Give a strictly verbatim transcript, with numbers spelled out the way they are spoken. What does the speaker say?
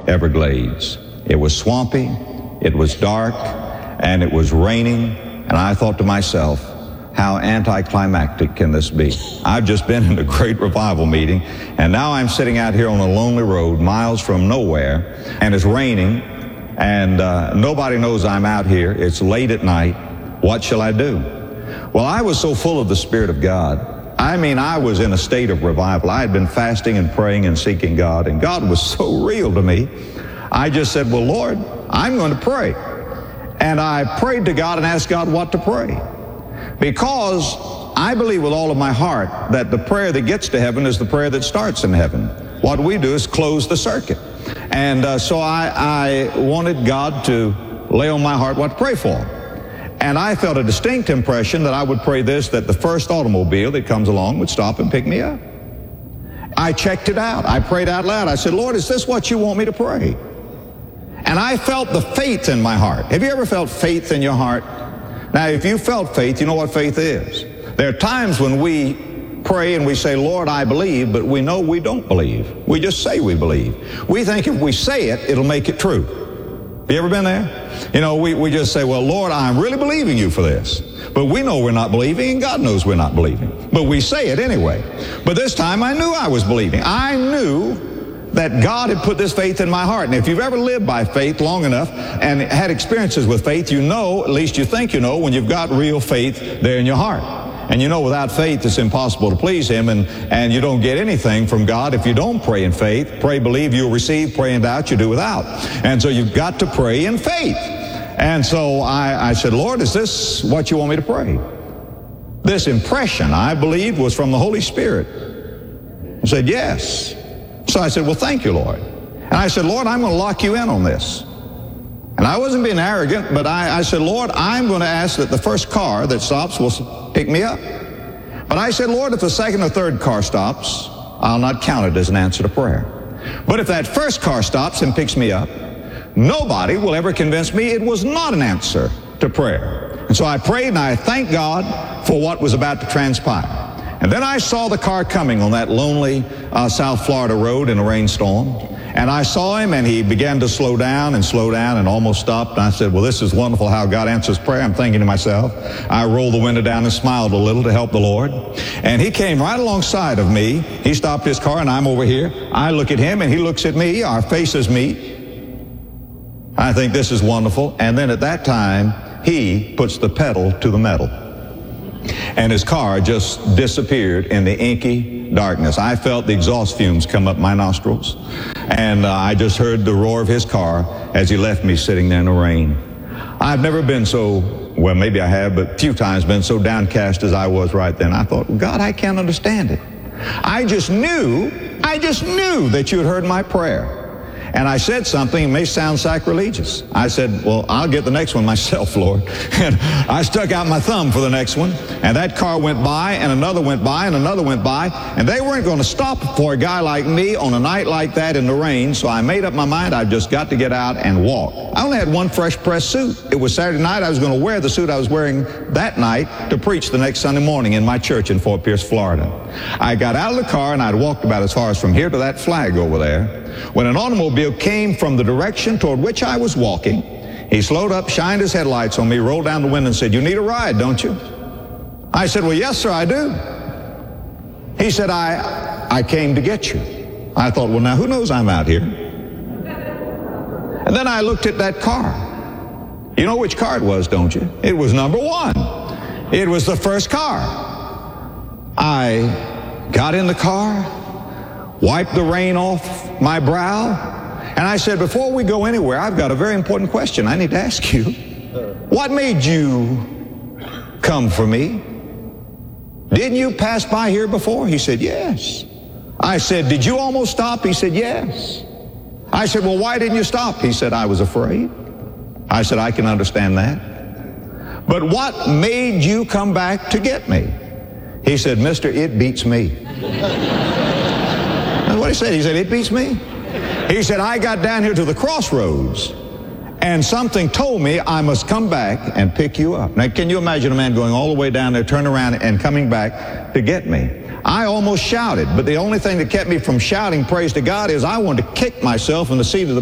Everglades. It was swampy, it was dark, and it was raining, and I thought to myself, how anticlimactic can this be? I've just been in a great revival meeting, and now I'm sitting out here on a lonely road miles from nowhere, and it's raining, and uh, nobody knows I'm out here. It's late at night. What shall I do? Well, I was so full of the Spirit of God. I mean, I was in a state of revival. I had been fasting and praying and seeking God, and God was so real to me. I just said, well, Lord, I'm going to pray. And I prayed to God and asked God what to pray. Because I believe with all of my heart that the prayer that gets to heaven is the prayer that starts in heaven. What we do is close the circuit. And uh, so I, I wanted God to lay on my heart what to pray for. And I felt a distinct impression that I would pray this, that the first automobile that comes along would stop and pick me up. I checked it out. I prayed out loud. I said, Lord, is this what you want me to pray? And I felt the faith in my heart. Have you ever felt faith in your heart? Now, if you felt faith, you know what faith is. There are times when we pray and we say, Lord, I believe, but we know we don't believe. We just say we believe. We think if we say it, it'll make it true. Have you ever been there? You know, we, we just say, well, Lord, I'm really believing you for this. But we know we're not believing, and God knows we're not believing. But we say it anyway. But this time I knew I was believing. I knew that God had put this faith in my heart. And if you've ever lived by faith long enough and had experiences with faith, you know, at least you think you know, when you've got real faith there in your heart. And you know without faith it's impossible to please Him, and, and you don't get anything from God if you don't pray in faith. Pray, believe, you'll receive. Pray in doubt, you do without. And so you've got to pray in faith. And so I, I said, Lord, is this what you want me to pray? This impression, I believed, was from the Holy Spirit. I said, yes. So I said, well, thank you, Lord. And I said, Lord, I'm going to lock you in on this. And I wasn't being arrogant, but I, I said, Lord, I'm going to ask that the first car that stops will pick me up. But I said, Lord, if the second or third car stops, I'll not count it as an answer to prayer. But if that first car stops and picks me up, nobody will ever convince me it was not an answer to prayer. And so I prayed, and I thanked God for what was about to transpire. And then I saw the car coming on that lonely uh, South Florida road in a rainstorm. And I saw him, and he began to slow down and slow down and almost stopped. And I said, well, this is wonderful how God answers prayer. I'm thinking to myself. I rolled the window down and smiled a little to help the Lord. And he came right alongside of me. He stopped his car, and I'm over here. I look at him, and he looks at me. Our faces meet. I think this is wonderful. And then at that time, he puts the pedal to the metal. And his car just disappeared in the inky darkness. I felt the exhaust fumes come up my nostrils, and uh, I just heard the roar of his car as he left me sitting there in the rain. I've never been so, well, maybe I have, but few times been so downcast as I was right then. I thought, God, I can't understand it. I just knew, I just knew that you had heard my prayer. And I said something, it may sound sacrilegious. I said, well, I'll get the next one myself, Lord. And I stuck out my thumb for the next one, and that car went by, and another went by, and another went by, and they weren't going to stop for a guy like me on a night like that in the rain, so I made up my mind I've just got to get out and walk. I only had one fresh pressed suit. It was Saturday night. I was going to wear the suit I was wearing that night to preach the next Sunday morning in my church in Fort Pierce, Florida. I got out of the car, and I'd walked about as far as from here to that flag over there, when an automobile came from the direction toward which I was walking. He slowed up, shined his headlights on me, rolled down the window and said, you need a ride, don't you? I said, well, yes, sir, I do. He said, I, I came to get you. I thought, well, now who knows I'm out here? And then I looked at that car. You know which car it was, don't you? It was number one. It was the first car. I got in the car, wiped the rain off my brow, and I said, before we go anywhere, I've got a very important question I need to ask you. What made you come for me? Didn't you pass by here before? He said, yes. I said, did you almost stop? He said, yes. I said, well, why didn't you stop? He said, I was afraid. I said, I can understand that. But what made you come back to get me? He said, mister, it beats me. That's what he said. He said, it beats me. He said, I got down here to the crossroads, and something told me I must come back and pick you up. Now, can you imagine a man going all the way down there, turn around, and coming back to get me? I almost shouted, but the only thing that kept me from shouting praise to God is I wanted to kick myself in the seat of the